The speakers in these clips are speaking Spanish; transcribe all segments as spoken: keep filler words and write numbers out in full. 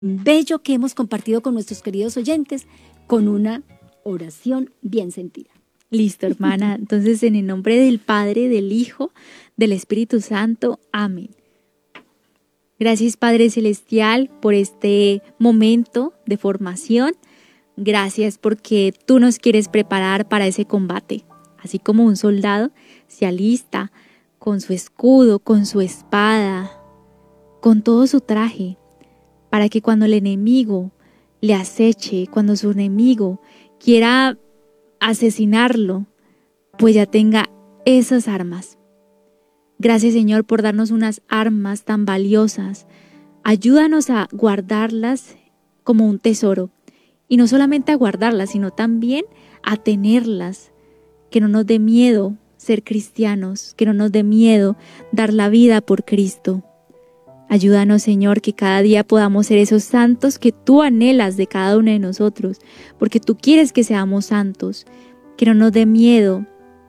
bello que hemos compartido con nuestros queridos oyentes con una oración bien sentida. Listo, hermana. Entonces, en el nombre del Padre, del Hijo, del Espíritu Santo. Amén. Gracias, Padre Celestial, por este momento de formación. Gracias porque tú nos quieres preparar para ese combate. Así como un soldado se alista con su escudo, con su espada, con todo su traje, para que cuando el enemigo le aceche, cuando su enemigo quiera asesinarlo, pues ya tenga esas armas. Gracias, Señor, por darnos unas armas tan valiosas. Ayúdanos a guardarlas como un tesoro. Y no solamente a guardarlas, sino también a tenerlas. Que no nos dé miedo ser cristianos, que no nos dé miedo dar la vida por Cristo. Ayúdanos, Señor, que cada día podamos ser esos santos que tú anhelas de cada uno de nosotros, porque tú quieres que seamos santos. Que no nos dé miedo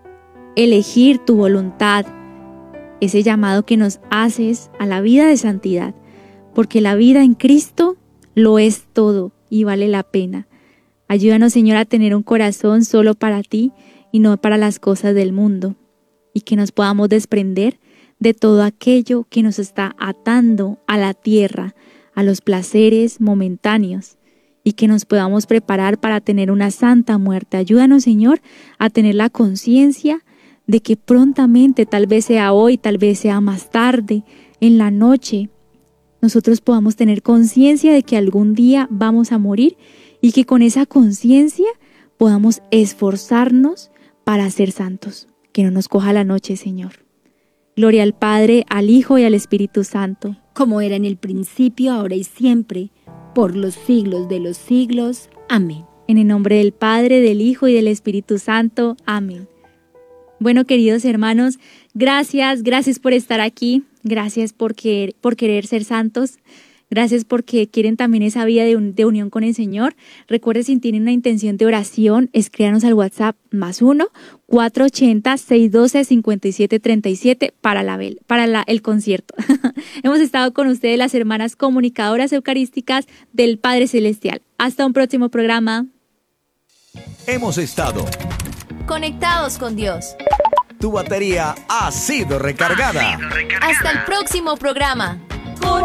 elegir tu voluntad, ese llamado que nos haces a la vida de santidad, porque la vida en Cristo lo es todo y vale la pena. Ayúdanos, Señor, a tener un corazón solo para ti y no para las cosas del mundo, y que nos podamos desprender de todo aquello que nos está atando a la tierra, a los placeres momentáneos, y que nos podamos preparar para tener una santa muerte. Ayúdanos, Señor, a tener la conciencia de que prontamente, tal vez sea hoy, tal vez sea más tarde, en la noche, nosotros podamos tener conciencia de que algún día vamos a morir y que con esa conciencia podamos esforzarnos para ser santos. Que no nos coja la noche, Señor. Gloria al Padre, al Hijo y al Espíritu Santo. Como era en el principio, ahora y siempre, por los siglos de los siglos. Amén. En el nombre del Padre, del Hijo y del Espíritu Santo. Amén. Bueno, queridos hermanos, gracias, gracias por estar aquí, gracias por querer, por querer ser santos, gracias porque quieren también esa vida de, un, de unión con el Señor. Recuerden, si tienen una intención de oración, escríbanos al WhatsApp más uno, cuatro ochenta, seiscientos doce, cincuenta y siete treinta y siete para, la, para la, el concierto. Hemos estado con ustedes las hermanas comunicadoras eucarísticas del Padre Celestial. Hasta un próximo programa. Hemos estado conectados con Dios. Tu batería ha sido recargada. Hasta el próximo programa.